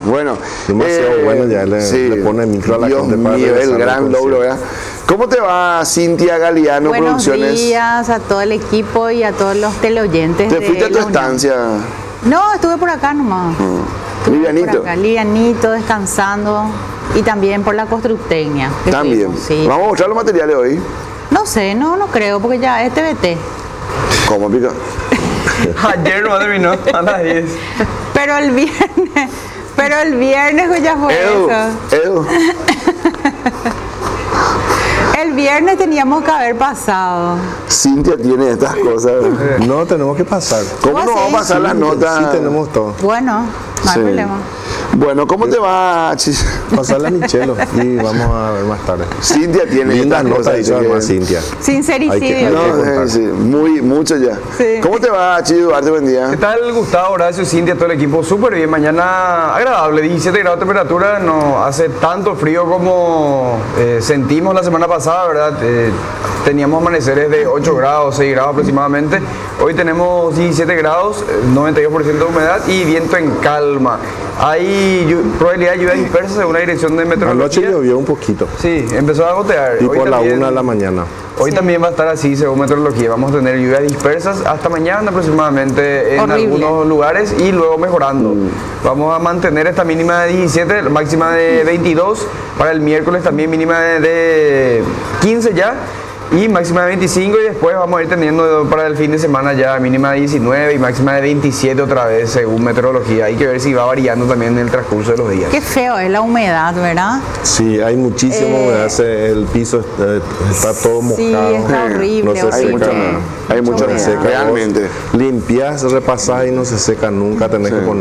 Bueno, Demasiado bueno, ya le pone micro a la Dios gente para mío, regresar el al gran concierto. logro, ¿verdad? ¿Cómo te va, Cintia Galeano Buenos Producciones? días a todo el equipo y a todos los teleoyentes. ¿Te fuiste a tu La Unión. estancia? No, estuve por acá nomás. Estuve Livianito. por acá, livianito, descansando. Y también por la constructecnia. que También. fuimos, sí. Vamos a mostrar los materiales hoy. No sé, no creo, porque ya es TBT. ¿Cómo, pica? Ayer no terminó a las 10. Pero el viernes pues ya fue eso. Edu. El viernes teníamos que haber pasado. Cintia tiene estas cosas. No, tenemos que pasar. ¿Cómo ¿Cómo nos vamos a así? pasar las notas? Sí, tenemos todo. Bueno, no hay Sí. problema. Bueno, ¿cómo te va, Pasarle a Michelo y vamos a ver más tarde. Cintia tiene Lindas estas notas cosas. hizo dice además que- Cintia. Sincericidio. No, contar. sí, mucho ya. Sí. ¿Cómo te va, Chido Duarte? Buen día. ¿Qué tal, Gustavo, Horacio, Cintia, todo el equipo? Súper bien. Mañana agradable, 17 grados de temperatura. No hace tanto frío como sentimos la semana pasada, ¿verdad? Teníamos amaneceres de 8 grados, 6 grados aproximadamente. Hoy tenemos 17 grados, 92% de humedad y viento en calma. Hay probabilidad de lluvia dispersa según la dirección de Anoche meteorología. llovió un poquito. Sí, empezó a gotear. Y Hoy por la también- 1 de la mañana. Hoy también va a estar así según meteorología. Vamos a tener lluvias dispersas hasta mañana aproximadamente en Horrible. algunos lugares y luego mejorando. Vamos a mantener esta mínima de 17, máxima de 22. Para el miércoles también mínima de 15 ya. Y máxima de 25 y después vamos a ir teniendo para el fin de semana ya mínima de 19 y máxima de 27 otra vez según meteorología. Hay que ver si va variando también en el transcurso de los días. Qué feo es la humedad, ¿verdad? Sí, hay muchísima humedad. El piso está todo mojado. Sí, está horrible, No se Hay horrible. seca. hay mucha humedad. Seca, realmente. vos limpias, repasás y no se seca nunca. Tenés que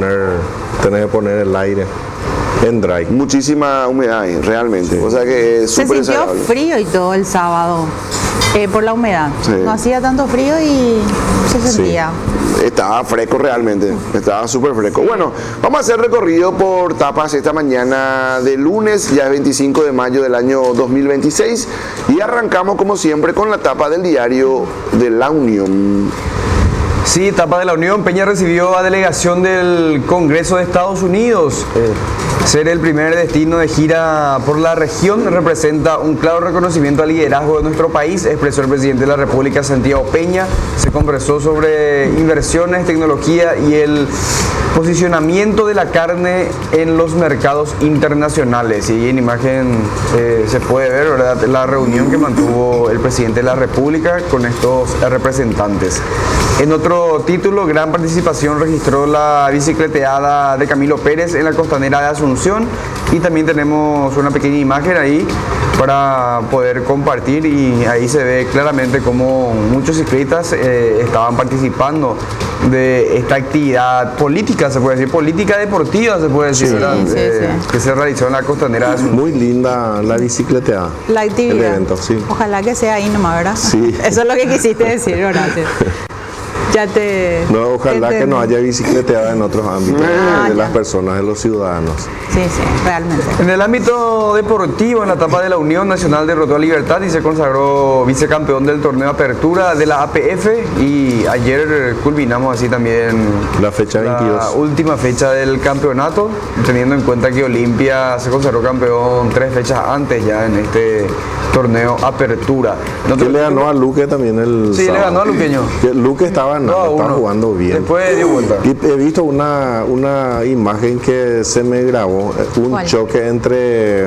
poner el aire en dry. Muchísima humedad ahí, realmente. O sea que es Se súper sintió desagradable. frío y todo el sábado por la humedad. Sí. No hacía tanto frío y se sentía. Estaba fresco realmente, estaba súper fresco. Bueno, vamos a hacer recorrido por tapas esta mañana de lunes, ya es 25 de mayo del año 2026 y arrancamos como siempre con la tapa del diario de La Unión. Sí, etapa de la Unión. Peña recibió a delegación del Congreso de Estados Unidos. Ser el primer destino de gira por la región representa un claro reconocimiento al liderazgo de nuestro país, expresó el presidente de la República, Santiago Peña. Se conversó sobre inversiones, tecnología y el posicionamiento de la carne en los mercados internacionales. Y en imagen se puede ver, ¿verdad?, la reunión que mantuvo el presidente de la República con estos representantes. En otro título, gran participación registró la bicicleteada de Camilo Pérez en la costanera de Asunción y también tenemos una pequeña imagen ahí para poder compartir y ahí se ve claramente cómo muchos ciclistas estaban participando de esta actividad política, se puede decir, política deportiva, se puede decir, Sí, ¿verdad? sí, sí. Que se realizó en la costanera de Asunción. Muy linda la bicicleteada. La actividad. El evento, sí. Ojalá que sea ahí nomás, ¿verdad? Sí. Eso es lo que quisiste decir, Horacio. Ya te... No, ojalá que no haya bicicleteada en otros ámbitos de las personas, de los ciudadanos. Sí, sí, realmente. En el ámbito deportivo, en la etapa de la Unión Nacional derrotó a Libertad y se consagró vicecampeón del torneo Apertura de la APF y ayer culminamos así también La fecha 22. la última fecha del campeonato, teniendo en cuenta que Olimpia se consagró campeón 3 fechas antes ya en este torneo Apertura. Que le ganó a Luque también el Sí, le sábado. ganó a Luqueño. Que Luque estaba jugando bien. Después dio vuelta. Y he visto una imagen que se me grabó, un ¿Cuál? choque entre,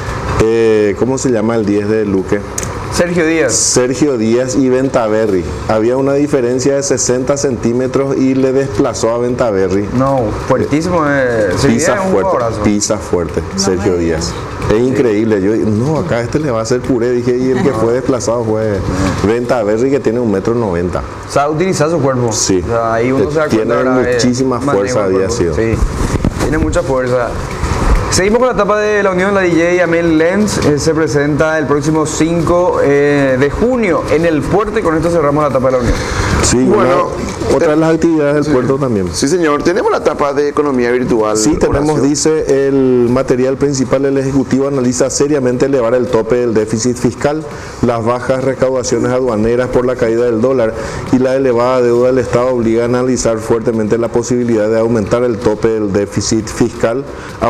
¿cómo se llama el 10 de Luque? Sergio Díaz. Sergio Díaz y Ventaverri. Había una diferencia de 60 centímetros y le desplazó a Ventaverri. No, fuertísimo. Sergio Díaz es un jugadorazo. Pisa fuerte, Sergio Díaz. Es increíble. Yo, no, acá este le va a hacer puré. Dije, y el que fue desplazado fue Ventaverri, que tiene 1,90 m. Sabe utilizar su cuerpo. Sí. O sea, ahí uno se da cuenta. Tiene ¿verdad? muchísima Manejo fuerza, del había cuerpo. sido. Sí, tiene mucha fuerza. Seguimos con la etapa de la Unión. La DJ Amel Lenz se presenta el próximo 5 de junio en el puerto y con esto cerramos la etapa de la Unión. Sí, Bueno, otra de las actividades del puerto también. Sí, señor. Tenemos la etapa de economía virtual. Sí, tenemos, Horacio. dice el material principal, el Ejecutivo analiza seriamente elevar el tope del déficit fiscal, las bajas recaudaciones aduaneras por la caída del dólar y la elevada deuda del Estado obliga a analizar fuertemente la posibilidad de aumentar el tope del déficit fiscal.